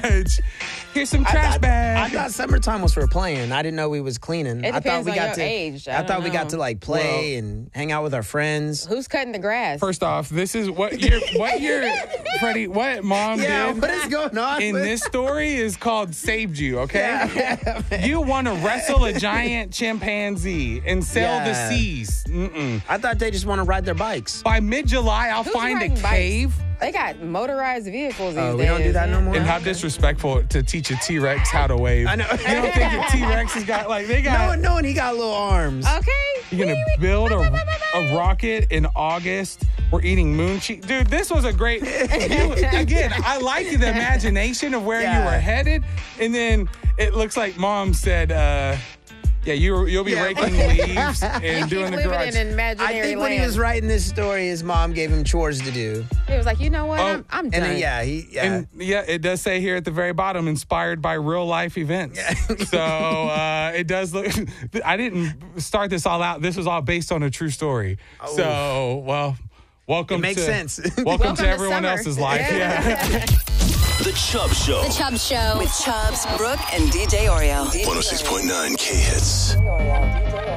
much. Here's some trash I bags. thought summertime was for playing. I didn't know we was cleaning. It I depends thought we on got your to. age. I thought we got know. to like play and hang out with our friends. Who's cutting the grass? First off, this is what your Freddie, what mom did What is going on in with- this story is called saved you, okay? Yeah. You want to wrestle a giant chimpanzee and sail the Yeah. seas. Mm-mm. I thought they just want to ride their bikes. By mid-July, I'll Who's find a riding bikes? cave. They got motorized vehicles these days. We don't do that no more. And how disrespectful to teach a T-Rex how to wave. I know. You don't think a T-Rex has got, like, they got... No, and he got little arms. Okay. You're going to build a rocket in August. We're eating moon cheese. Dude, this was a great... Again, I like the imagination of where you Yeah. were headed. And then it looks like Mom said... yeah, you'll be raking leaves and doing the living garage. in an imaginary I think when he land. was writing this story, his mom gave him chores to do. He was like, you know what? Oh, I'm done. And And yeah, it does say here at the very bottom, inspired by real life events. So it does look. I didn't start this all out. This was all based on a true story. Oh. So welcome. It makes sense. Welcome to to everyone summer. else's life. Yeah. The Chubb Show. The Chubb Show. With Chubbs, Brooke, and DJ Oreo. 106.9 K-Hits.